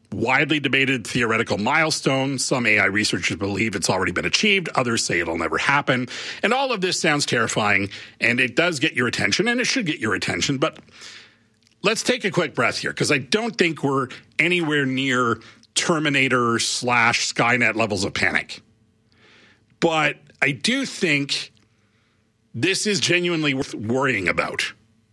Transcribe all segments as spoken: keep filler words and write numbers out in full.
widely debated theoretical milestone. Some A I researchers believe it's already been achieved. Others say it'll never happen. And all of this sounds terrifying, and it does get your attention, and it should get your attention. But let's take a quick breath here, because I don't think we're anywhere near Terminator slash Skynet levels of panic. But I do think this is genuinely worth worrying about.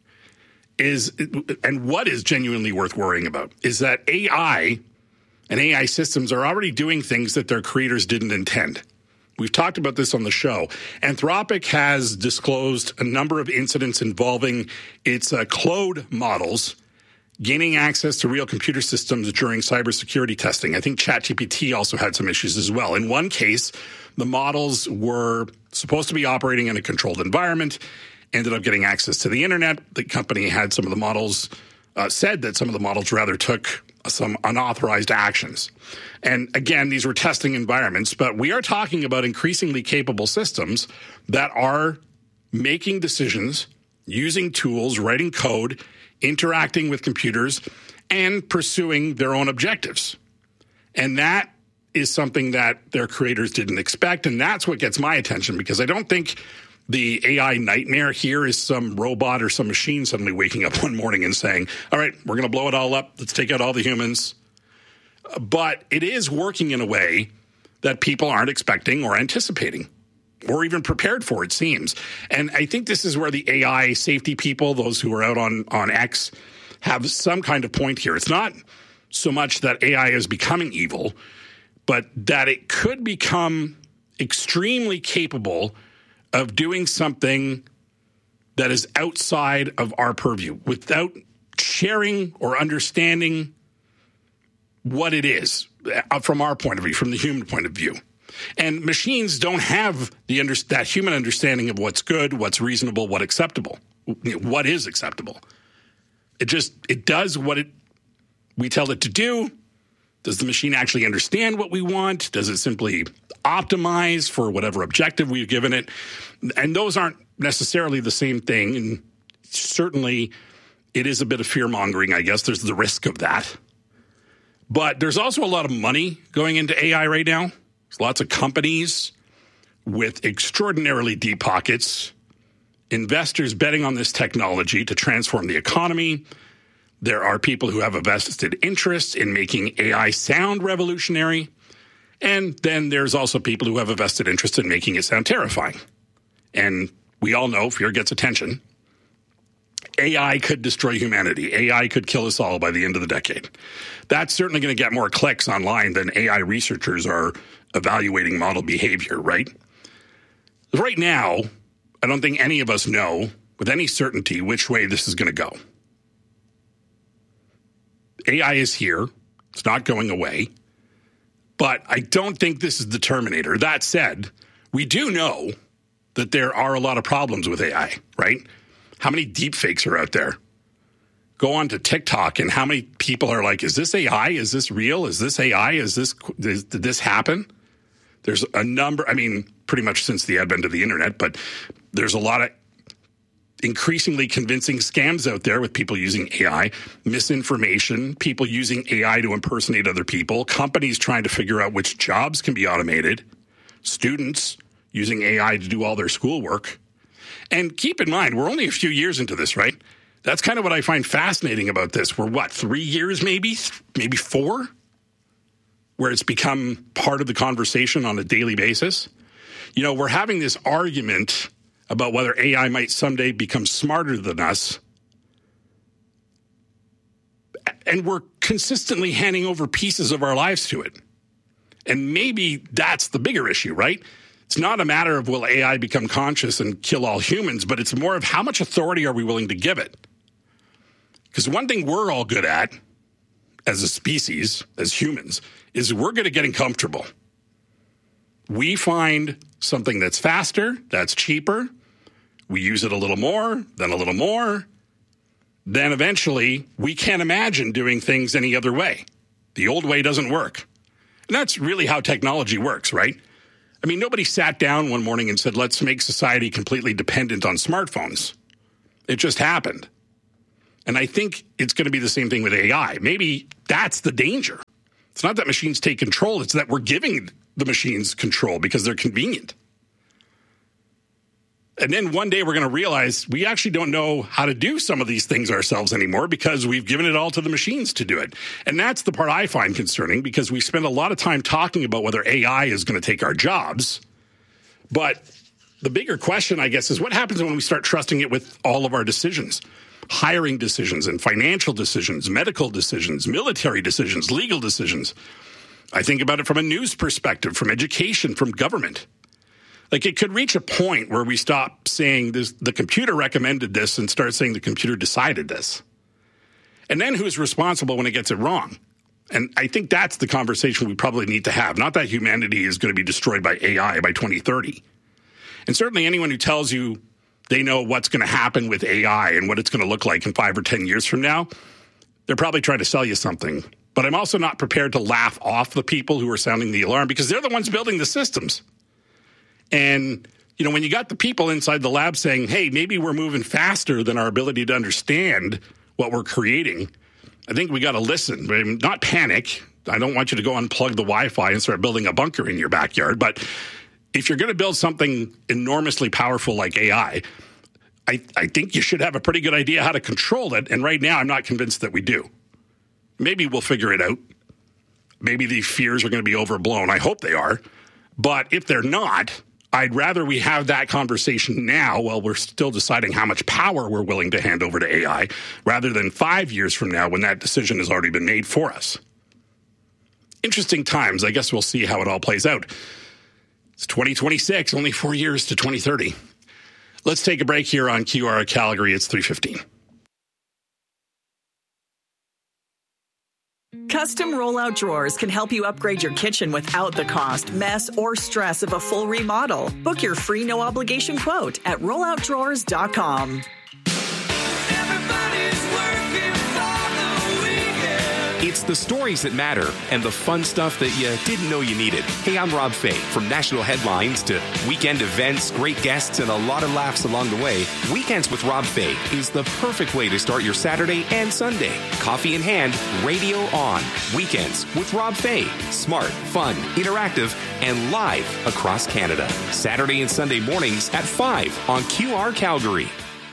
Is and what is genuinely worth worrying about is that A I and A I systems are already doing things that their creators didn't intend. We've talked about this on the show. Anthropic has disclosed a number of incidents involving its uh, Claude models gaining access to real computer systems during cybersecurity testing. I think ChatGPT also had some issues as well. In one case, the models were supposed to be operating in a controlled environment, ended up getting access to the internet. The company had some of the models, uh, said that some of the models rather took some unauthorized actions. And again, these were testing environments, but we are talking about increasingly capable systems that are making decisions, using tools, writing code, interacting with computers, and pursuing their own objectives. And that is something that their creators didn't expect, and that's what gets my attention, because I don't think the A I nightmare here is some robot or some machine suddenly waking up one morning and saying, all right, we're going to blow it all up. Let's take out all the humans. But it is working in a way that people aren't expecting or anticipating or even prepared for, it seems. And I think this is where the A I safety people, those who are out on, on X, have some kind of point here. It's not so much that A I is becoming evil, but that it could become extremely capable of doing something that is outside of our purview without sharing or understanding what it is from our point of view, from the human point of view. And machines don't have the under, that human understanding of what's good, what's reasonable, what acceptable, what is acceptable. It just, it does what it we tell it to do. Does the machine actually understand what we want? Does it simply optimize for whatever objective we've given it? And those aren't necessarily the same thing. And certainly it is a bit of fear-mongering, I guess. There's the risk of that. But there's also a lot of money going into A I right now. There's lots of companies with extraordinarily deep pockets, investors betting on this technology to transform the economy. There are people who have a vested interest in making A I sound revolutionary. And then there's also people who have a vested interest in making it sound terrifying. And we all know fear gets attention. A I could destroy humanity. A I could kill us all by the end of the decade. That's certainly going to get more clicks online than A I researchers are evaluating model behavior, right? Right now, I don't think any of us know with any certainty which way this is going to go. A I is here. It's not going away. But I don't think this is the Terminator. That said, we do know that there are a lot of problems with A I, right? How many deep fakes are out there? Go on to TikTok and how many people are like, is this A I? Is this real? Is this A I? Is this, is, did this happen? There's a number, I mean, pretty much since the advent of the internet, but there's a lot of increasingly convincing scams out there with people using A I, misinformation, people using A I to impersonate other people, companies trying to figure out which jobs can be automated, students using A I to do all their schoolwork. And keep in mind, we're only a few years into this, right? That's kind of what I find fascinating about this. We're what, three years maybe, maybe four, where it's become part of the conversation on a daily basis. You know, we're having this argument about whether A I might someday become smarter than us. And we're consistently handing over pieces of our lives to it. And maybe that's the bigger issue, right? It's not a matter of will A I become conscious and kill all humans, but it's more of how much authority are we willing to give it? Because one thing we're all good at as a species, as humans, is we're good at getting comfortable. We find something that's faster, that's cheaper. We use it a little more, then a little more. Then eventually, we can't imagine doing things any other way. The old way doesn't work. And that's really how technology works, right? I mean, nobody sat down one morning and said, let's make society completely dependent on smartphones. It just happened. And I think it's going to be the same thing with A I. Maybe that's the danger. It's not that machines take control. It's that we're giving the machines control because they're convenient. And then one day we're going to realize we actually don't know how to do some of these things ourselves anymore because we've given it all to the machines to do it. And that's the part I find concerning, because we spend a lot of time talking about whether A I is going to take our jobs. But the bigger question, I guess, is what happens when we start trusting it with all of our decisions? Hiring decisions and financial decisions, medical decisions, military decisions, legal decisions. I think about it from a news perspective, from education, from government. Like, it could reach a point where we stop saying this, the computer recommended this, and start saying the computer decided this. And then who's responsible when it gets it wrong? And I think that's the conversation we probably need to have. Not that humanity is going to be destroyed by A I by twenty thirty. And certainly anyone who tells you they know what's going to happen with A I and what it's going to look like in five or ten years from now, they're probably trying to sell you something. But I'm also not prepared to laugh off the people who are sounding the alarm, because they're the ones building the systems. And, you know, when you got the people inside the lab saying, hey, maybe we're moving faster than our ability to understand what we're creating, I think we got to listen, but not panic. I don't want you to go unplug the Wi-Fi and start building a bunker in your backyard. But if you're going to build something enormously powerful like A I, I, I think you should have a pretty good idea how to control it. And right now, I'm not convinced that we do. Maybe we'll figure it out. Maybe these fears are going to be overblown. I hope they are. But if they're not, I'd rather we have that conversation now while we're still deciding how much power we're willing to hand over to A I, rather than five years from now when that decision has already been made for us. Interesting times. I guess we'll see how it all plays out. It's twenty twenty-six, only four years to twenty thirty. Let's take a break here on Q R Calgary. It's three fifteen. Custom rollout drawers can help you upgrade your kitchen without the cost, mess, or stress of a full remodel. Book your free no-obligation quote at rollout drawers dot com. It's the stories that matter and the fun stuff that you didn't know you needed. Hey, I'm Rob Fay. From national headlines to weekend events, great guests, and a lot of laughs along the way, Weekends with Rob Fay is the perfect way to start your Saturday and Sunday. Coffee in hand, radio on. Weekends with Rob Fay. Smart, fun, interactive, and live across Canada. Saturday and Sunday mornings at five on Q R Calgary.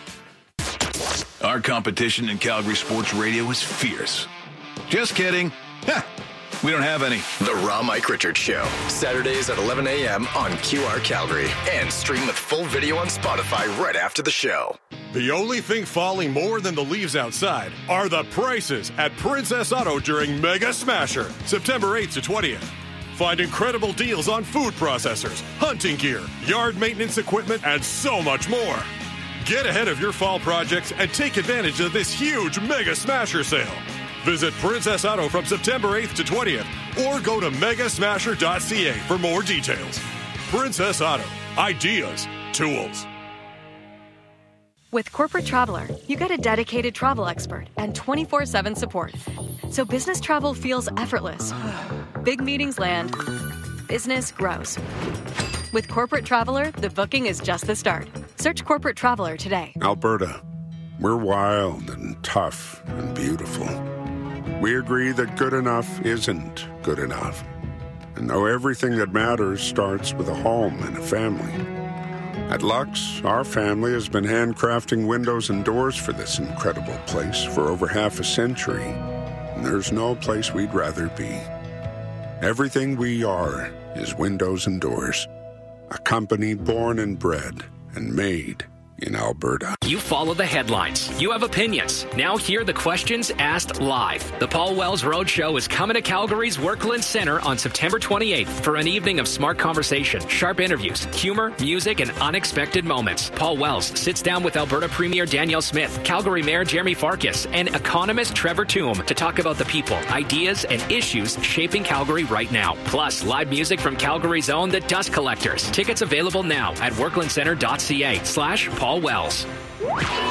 Our competition in Calgary sports radio is fierce. Just kidding. Ha! We don't have any. The Raw Mike Richards Show. Saturdays at eleven a.m. on Q R Calgary. And stream with full video on Spotify right after the show. The only thing falling more than the leaves outside are the prices at Princess Auto during Mega Smasher, September eighth to twentieth. Find incredible deals on food processors, hunting gear, yard maintenance equipment, and so much more. Get ahead of your fall projects and take advantage of this huge Mega Smasher sale. Visit Princess Auto from September eighth to twentieth or go to mega smasher dot c a for more details. Princess Auto. Ideas. Tools. With Corporate Traveler, you get a dedicated travel expert and twenty-four seven support. So business travel feels effortless. Big meetings land. Business grows. With Corporate Traveler, the booking is just the start. Search Corporate Traveler today. Alberta. We're wild and tough and beautiful. We agree that good enough isn't good enough. And though everything that matters starts with a home and a family. At Lux, our family has been handcrafting windows and doors for this incredible place for over half a century. And there's no place we'd rather be. Everything we are is windows and doors. A company born and bred and made in Alberta. You follow the headlines. You have opinions. Now hear the questions asked live. The Paul Wells Roadshow is coming to Calgary's Workland Centre on September twenty-eighth for an evening of smart conversation, sharp interviews, humor, music, and unexpected moments. Paul Wells sits down with Alberta Premier Danielle Smith, Calgary Mayor Jeremy Farkas, and economist Trevor Toome to talk about the people, ideas, and issues shaping Calgary right now. Plus, live music from Calgary's own The Dust Collectors. Tickets available now at worklandcentre dot c a slash Paul Wells.